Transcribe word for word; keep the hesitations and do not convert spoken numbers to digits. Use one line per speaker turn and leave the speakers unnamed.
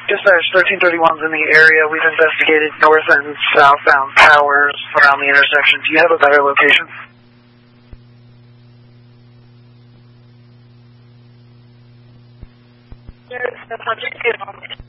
Dispatch, thirteen thirty-one's in the area. We've investigated north and southbound towers around the intersection. Do you have a better location?
There's the subject two.